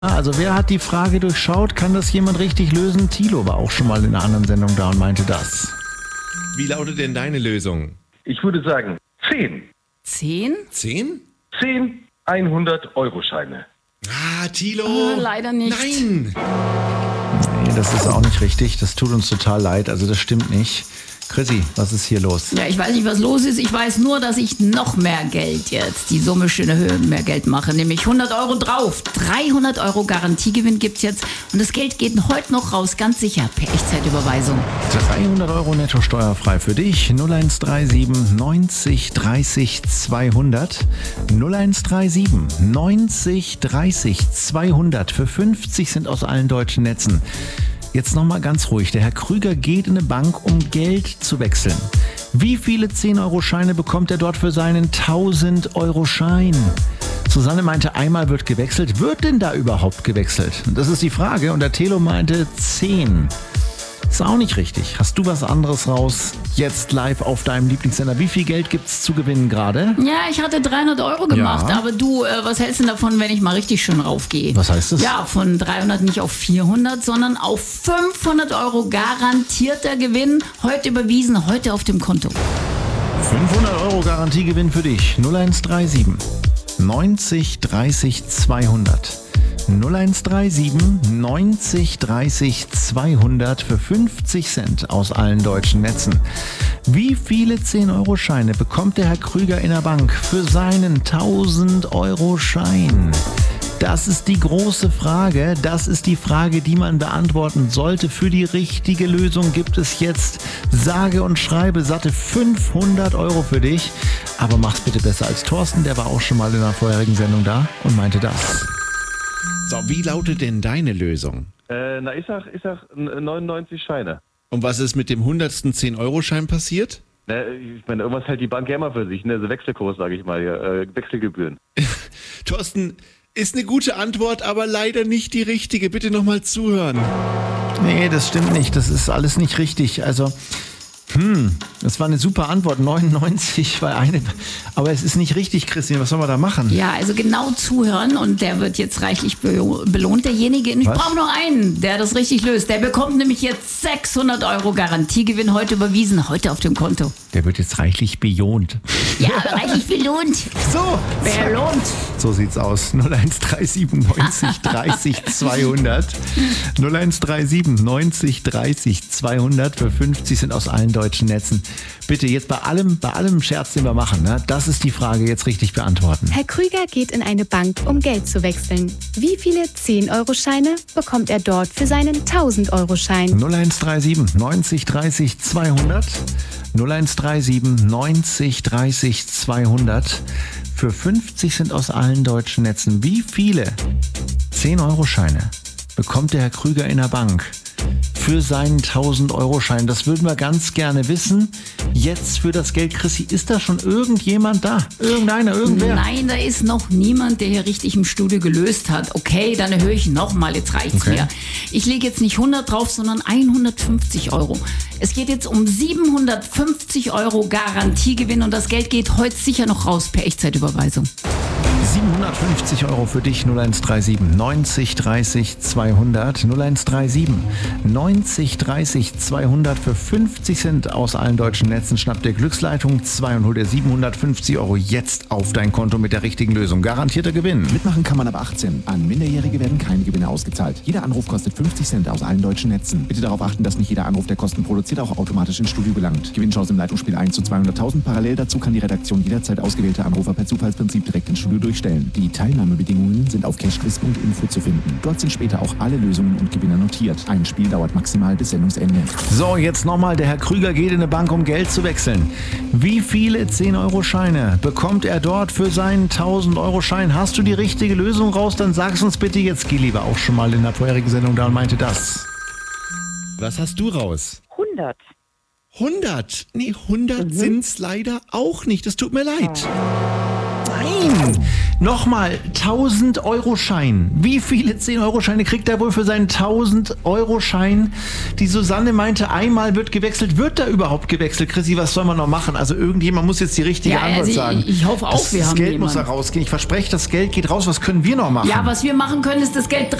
Also wer hat die Frage durchschaut? Kann das jemand richtig lösen? Thilo war auch schon mal in einer anderen Sendung da und meinte das. Wie lautet denn deine Lösung? Ich würde sagen 10. 10? 10? 10 100-Euro-Scheine. Ah, Thilo. Leider nicht. Nein. Nee, das ist auch nicht richtig. Das tut uns total leid. Also das stimmt nicht. Chrissy, was ist hier los? Ja, ich weiß nicht, was los ist. Ich weiß nur, dass ich noch mehr Geld jetzt, die Summe schön erhöhen, mehr Geld mache. Nämlich 100 Euro drauf. 300 Euro Garantiegewinn gibt's jetzt. Und das Geld geht heute noch raus, ganz sicher, per Echtzeitüberweisung. 300 Euro netto steuerfrei für dich. 0137 90 30 200. 0137 90 30 200. Für 50 sind aus allen deutschen Netzen. Jetzt nochmal ganz ruhig. Der Herr Krüger geht in eine Bank, um Geld zu wechseln. Wie viele 10-Euro-Scheine bekommt er dort für seinen 1000-Euro-Schein? Susanne meinte, einmal wird gewechselt. Wird denn da überhaupt gewechselt? Das ist die Frage. Und der Thelo meinte 10. Ist auch nicht richtig. Hast du was anderes raus? Jetzt live auf deinem Lieblingssender. Wie viel Geld gibt's zu gewinnen gerade? Ja, ich hatte 300 Euro gemacht, Ja. aber du, was hältst du denn davon, wenn ich mal richtig schön raufgehe? Was heißt das? Ja, von 300 nicht auf 400, sondern auf 500 Euro garantierter Gewinn. Heute überwiesen, heute auf dem Konto. 500 Euro Garantiegewinn für dich. 0137 90 30 200. 0137 90 30 200 für 50 Cent aus allen deutschen Netzen. Wie viele 10-Euro-Scheine bekommt der Herr Krüger in der Bank für seinen 1000-Euro-Schein? Das ist die große Frage. Das ist die Frage, die man beantworten sollte. Für die richtige Lösung gibt es jetzt sage und schreibe satte 500 Euro für dich. Aber mach's bitte besser als Thorsten. Der war auch schon mal in einer vorherigen Sendung da und meinte das. So, wie lautet denn deine Lösung? Ich sag 99 Scheine. Und was ist mit dem 100. 10-Euro-Schein passiert? Ich meine, irgendwas hält die Bank ja immer für sich, ne? Also Wechselkurs, sage ich mal, hier, Wechselgebühren. Thorsten, ist eine gute Antwort, aber leider nicht die richtige. Bitte nochmal zuhören. Nee, das stimmt nicht. Das ist alles nicht richtig. Also, das war eine super Antwort. 99 war eine. Aber es ist nicht richtig, Christine. Was sollen wir da machen? Ja, also genau zuhören und der wird jetzt reichlich belohnt, derjenige. Und ich Was? brauche noch einen, der das richtig löst. Der bekommt nämlich jetzt 600 Euro Garantiegewinn heute überwiesen, heute auf dem Konto. Der wird jetzt reichlich belohnt. Ja, reichlich belohnt. So, Belohnt. so sieht's aus. 0137 90 30 200. 0137 90 30 200 für 50 sind aus allen deutschen Netzen. Bitte jetzt bei allem Scherz, den wir machen, ne? Das ist die Frage, jetzt richtig beantworten. Herr Krüger geht in eine Bank, um Geld zu wechseln. Wie viele 10-Euro-Scheine bekommt er dort für seinen 1000-Euro-Schein? 0137 90 30 200. 0137 90 30 200. Für 50 sind aus allen deutschen Netzen. Wie viele 10-Euro-Scheine bekommt der Herr Krüger in der Bank für seinen 1000-Euro-Schein? Das würden wir ganz gerne wissen. Jetzt für das Geld, Chrissy, ist da schon irgendjemand da? Irgendeiner, irgendwer? Nein, da ist noch niemand, der hier richtig im Studio gelöst hat. Okay, dann erhöhe ich nochmal, jetzt reicht's Okay. mir. Ich lege jetzt nicht 100 drauf, sondern 150 Euro. Es geht jetzt um 750 Euro Garantiegewinn und das Geld geht heute sicher noch raus per Echtzeitüberweisung. 750 Euro für dich, 0137 90 30 200. 0137 90 30 200 für 50 Cent aus allen deutschen Netzen. Schnapp dir Glücksleitung 2 und hol dir 750 Euro jetzt auf dein Konto mit der richtigen Lösung. Garantierter Gewinn. Mitmachen kann man ab 18. An Minderjährige werden keine Gewinne ausgezahlt. Jeder Anruf kostet 50 Cent aus allen deutschen Netzen. Bitte darauf achten, dass nicht jeder Anruf, der Kosten produziert, auch automatisch ins Studio gelangt. Gewinnchance im Leitungsspiel 1 zu 200.000. Parallel dazu kann die Redaktion jederzeit ausgewählte Anrufer per Zufallsprinzip direkt ins Studio durchstellen. Die Teilnahmebedingungen sind auf cashquiz.info zu finden. Dort sind später auch alle Lösungen und Gewinner notiert. Ein Spiel dauert maximal bis Sendungsende. So, jetzt nochmal. Der Herr Krüger geht in eine Bank, um Geld zu wechseln. Wie viele 10-Euro-Scheine bekommt er dort für seinen 1000-Euro-Schein? Hast du die richtige Lösung raus? Dann sag's uns bitte jetzt. Gili war auch schon mal in der vorherigen Sendung da und meinte das. Was hast du raus? 100. 100? Nee, 100 sind's leider auch nicht. Das tut mir leid. Nein! Nochmal, 1000-Euro-Schein. Wie viele 10-Euro-Scheine kriegt er wohl für seinen 1000-Euro-Schein? Die Susanne meinte, einmal wird gewechselt. Wird da überhaupt gewechselt? Chrissy, was soll man noch machen? Also irgendjemand muss jetzt die richtige Antwort sagen. Ich hoffe auch, wir das haben Geld jemanden. muss da rausgehen. Ich verspreche, das Geld geht raus. Was können wir noch machen? Ja, was wir machen können, ist das Geld